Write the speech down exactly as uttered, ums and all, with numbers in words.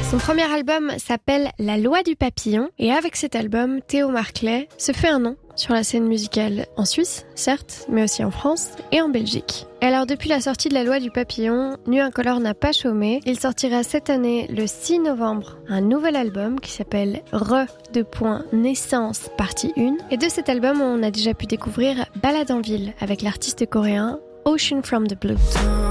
Son premier album s'appelle La Loi du Papillon et avec cet album, Théo Marclay se fait un nom sur la scène musicale en Suisse, certes, mais aussi en France et en Belgique. Et alors depuis la sortie de La Loi du Papillon, Nuit Incolore n'a pas chômé. Il sortira cette année, le six novembre, un nouvel album qui s'appelle Re de point Naissance partie un. Et de cet album, on a déjà pu découvrir Balade en ville avec l'artiste coréen Ocean from the Blue.